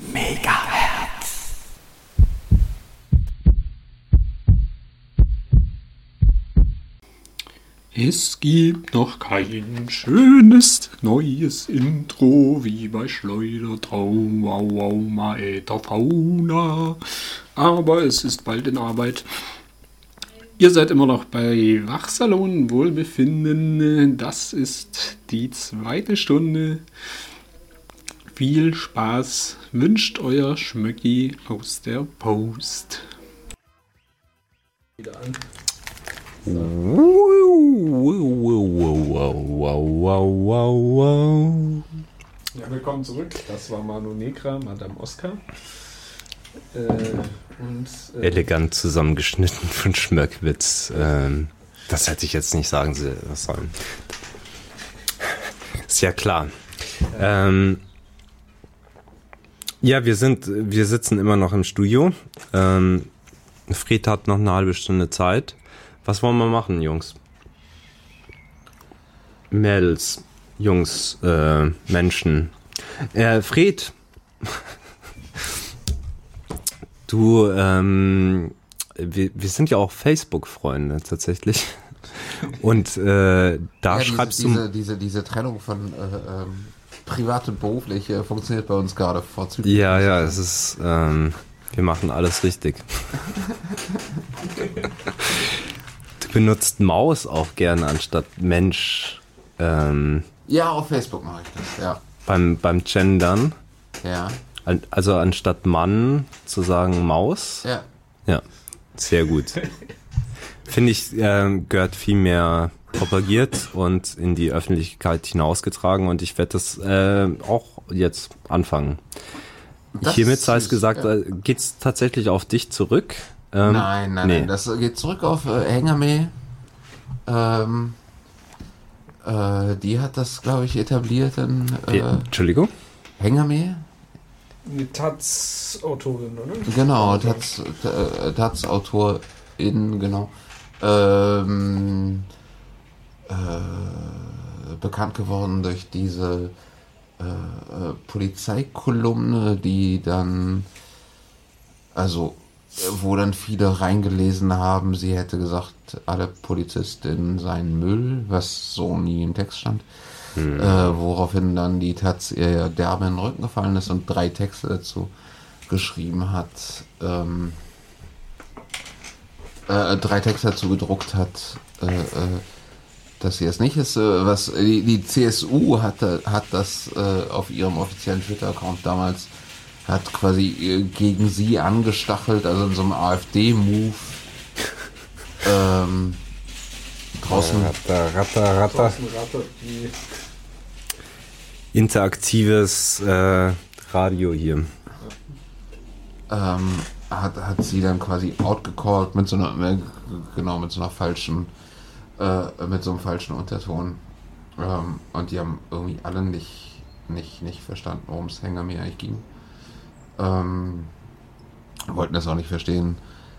Megahertz. Es gibt noch kein schönes neues Intro wie bei Schleudertraum, wow, wow, Maäther Fauna. Aber es ist bald in Arbeit. Ihr seid immer noch bei Wachsalon Wohlbefinden. Das ist die 2. Stunde. Viel Spaß wünscht euer Schmöcki aus der Post. Wieder an. Ja, willkommen zurück. Das war Manu Negra, Madame Oscar. Elegant zusammengeschnitten von Schmöckwitz. Das hätte ich jetzt nicht sagen sollen. Ist ja klar. Ja, wir sitzen immer noch im Studio. Fred hat noch eine halbe Stunde Zeit. Was wollen wir machen, Jungs? Mädels, Jungs, Menschen. Fred, du, wir sind ja auch Facebook-Freunde tatsächlich. Und da schreibst du... Diese Trennung von privat und beruflich funktioniert bei uns gerade vorzüglich. Ja, es ist... wir machen alles richtig. Du benutzt Maus auch gerne anstatt Mensch. Ja, auf Facebook mache ich das, ja. Beim Gendern. Ja. Also anstatt Mann zu sagen Maus. Ja. Ja, sehr gut. Finde ich, gehört viel mehr propagiert und in die Öffentlichkeit hinausgetragen und ich werde das auch jetzt anfangen. Hiermit sei es gesagt, geht's tatsächlich auf dich zurück? Nein, das geht zurück auf Hengame. Die hat das, glaube ich, etabliert. Entschuldigung? Hengame? Eine Taz-Autorin, oder? Genau, Taz-Autorin, genau. Bekannt geworden durch diese Polizeikolumne, die dann, wo dann viele reingelesen haben, sie hätte gesagt, alle Polizistinnen seien Müll, was so nie im Text stand. Woraufhin dann die Taz ihr derbe in den Rücken gefallen ist und 3 Texte dazu geschrieben hat, 3 Texte dazu gedruckt hat, dass sie es nicht ist. Was die CSU hat das auf ihrem offiziellen Twitter-Account damals, hat quasi gegen sie angestachelt, also in so einem AfD-Move. Draußen. Ratter. Interaktives Radio hier. Hat sie dann quasi outgecallt mit so einer falschen, mit so einem falschen Unterton. Und die haben irgendwie alle nicht verstanden, worum es Hengame eigentlich ging. Wollten das auch nicht verstehen.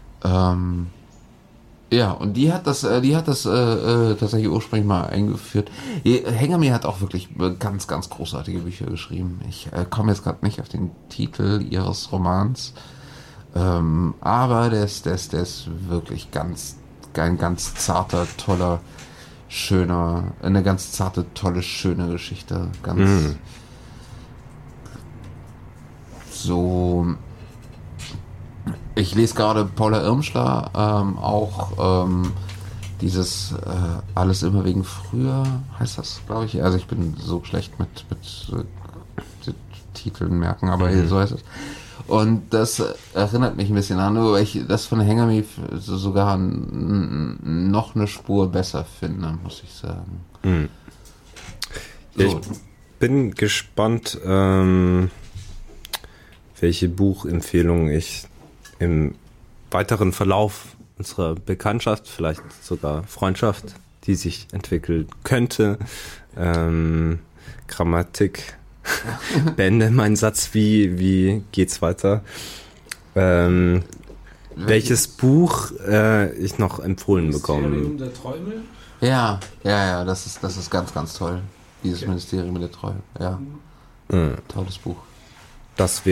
Ja, und die hat das tatsächlich ursprünglich mal eingeführt. Hengame hat auch wirklich ganz, ganz großartige Bücher geschrieben. Ich komme jetzt gerade nicht auf den Titel ihres Romans. Aber der ist wirklich ein ganz zarter, toller, schöner, eine ganz zarte, tolle, schöne Geschichte. Ganz so. Ich lese gerade Paula Irmschler, auch dieses Alles immer wegen früher, heißt das, glaube ich. Also ich bin so schlecht mit Titeln merken, aber so heißt es. Und das erinnert mich ein bisschen an, weil ich das von Hengame sogar noch eine Spur besser finde, muss ich sagen. Ja, ich bin gespannt, welche Buchempfehlungen ich im weiteren Verlauf unserer Bekanntschaft, vielleicht sogar Freundschaft, die sich entwickeln könnte, Grammatik, beende meinen Satz, wie geht's weiter? Welches Buch ich noch empfohlen bekomme? Ministerium der Träume? Ja, das ist ganz, ganz toll. Dieses Ministerium der Träume, ja. Tolles Buch. Das